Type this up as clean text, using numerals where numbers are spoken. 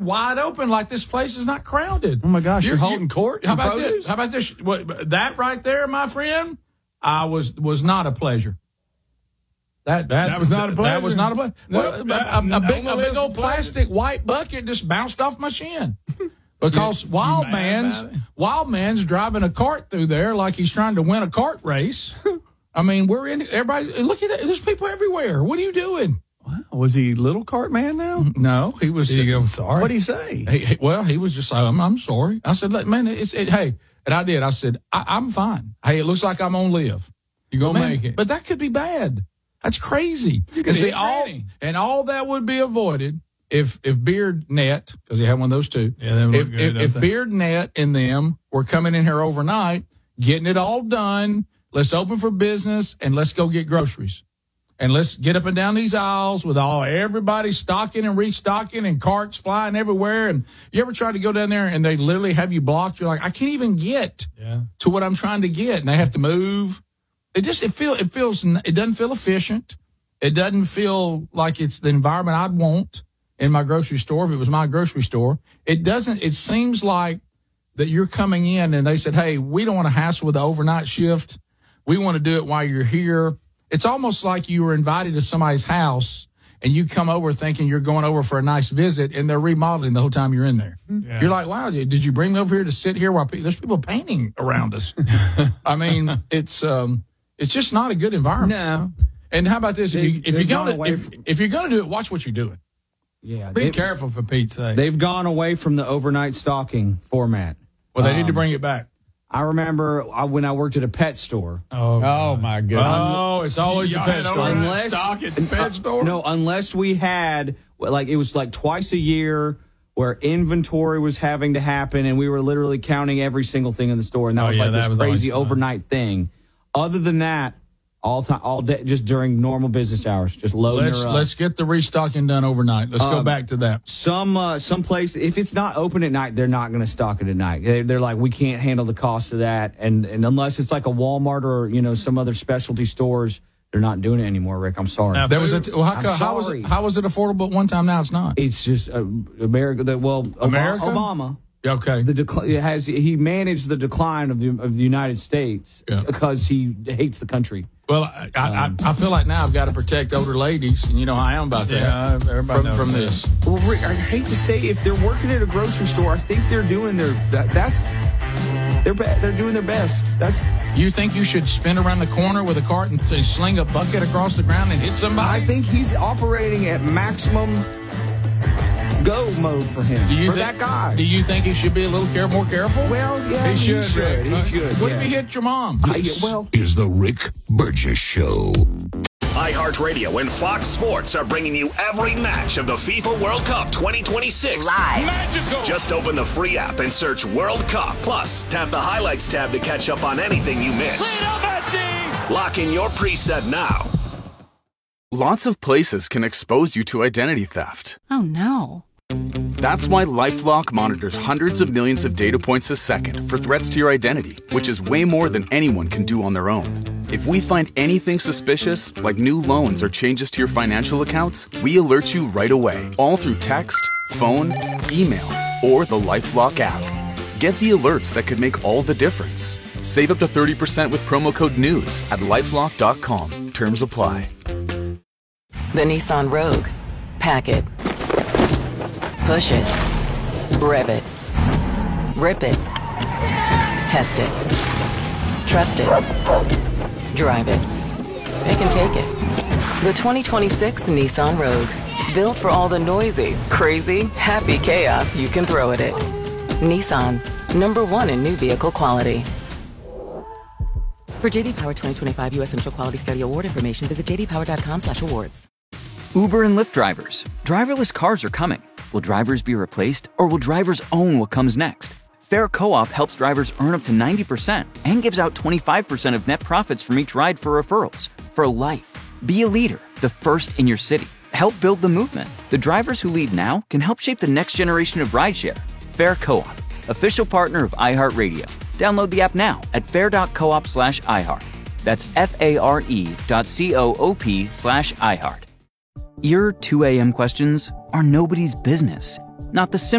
wide open like this place is not crowded. Oh, my gosh, you're holding court? How about this? How about this? That right there, my friend, was not a pleasure. That was not a pleasure? That was not a pleasure. A big old plastic white bucket just bounced off my shin. Because Wild Man's driving a cart through there like he's trying to win a cart race. I mean, everybody, look at that. There's people everywhere. What are you doing? Wow. Was he little cart man now? No, he was. I'm sorry. What did he say? He was just like, I'm sorry. I said, man, hey, and I did. I said, I'm fine. Hey, it looks like I'm going to live. You're going to make it. But that could be bad. That's crazy. And all that would be avoided if Beard Net, because he had one of those too. Yeah, if Beard Net and them were coming in here overnight, getting it all done, let's open for business and let's go get groceries. And let's get up and down these aisles with everybody stocking and restocking and carts flying everywhere. And you ever try to go down there and they literally have you blocked? You're like, I can't even get to what I'm trying to get. And they have to move. It doesn't feel efficient. It doesn't feel like it's the environment I'd want in my grocery store if it was my grocery store. It seems like that you're coming in and they said, hey, we don't want to hassle with the overnight shift. We want to do it while you're here. It's almost like you were invited to somebody's house and you come over thinking you're going over for a nice visit and they're remodeling the whole time you're in there. Yeah. You're like, wow, did you bring me over here to sit here while there's people painting around us? I mean, it's just not a good environment. No. And how about this? If you're going to do it, watch what you're doing. Yeah. Be careful, for Pete's sake. They've gone away from the overnight stocking format. Well, they need to bring it back. I remember when I worked at a pet store. Oh my goodness. Oh, it's always a pet store. Stock at the pet store? No, unless we had, it was like twice a year where inventory was having to happen, and we were literally counting every single thing in the store, and that was this crazy overnight thing. Other than that, all day, just during normal business hours, just loading her up. Let's get the restocking done overnight. Let's go back to that. Some place, if it's not open at night, they're not going to stock it at night. They're like, we can't handle the cost of that, and unless it's like a Walmart or some other specialty stores, they're not doing it anymore. Rick, I'm sorry. How was it affordable at one time? Now it's not. It's just America. America? Obama. Okay. He managed the decline of the United States because he hates the country. Well, I feel like now I've got to protect older ladies, and you know how I am about that. Yeah, everybody knows from this. Well, Rick, I hate to say, if they're working at a grocery store, I think they're doing they're doing their best. You think you should spin around the corner with a cart and sling a bucket across the ground and hit somebody? I think he's operating at maximum go mode for him. That guy. Do you think he should be a little more careful? Well, yeah, he should. What if he hit your mom? This is the Rick Burgess Show. iHeartRadio and Fox Sports are bringing you every match of the FIFA World Cup 2026 live. Magical. Just open the free app and search World Cup. Plus, tap the highlights tab to catch up on anything you missed. Lock in your preset now. Lots of places can expose you to identity theft. Oh, no. That's why LifeLock monitors hundreds of millions of data points a second for threats to your identity, which is way more than anyone can do on their own. If we find anything suspicious, like new loans or changes to your financial accounts, we alert you right away, all through text, phone, email, or the LifeLock app. Get the alerts that could make all the difference. Save up to 30% with promo code NEWS at LifeLock.com. Terms apply. The Nissan Rogue. Pack it. Push it. Rev it. Rip it. Test it. Trust it. Drive it. It can take it. The 2026 Nissan Rogue. Built for all the noisy, crazy, happy chaos you can throw at it. Nissan. #1 in new vehicle quality. For JD Power 2025 U.S. Central Quality Study Award information, visit jdpower.com/awards. Uber and Lyft drivers. Driverless cars are coming. Will drivers be replaced, or will drivers own what comes next? Fair Co-op helps drivers earn up to 90% and gives out 25% of net profits from each ride for referrals. For life. Be a leader, the first in your city. Help build the movement. The drivers who lead now can help shape the next generation of rideshare. Fair Co-op, official partner of iHeartRadio. Download the app now at fair.coop/iHeart. That's FARE.coop/iHeart. Your 2 a.m. questions are nobody's business. Not the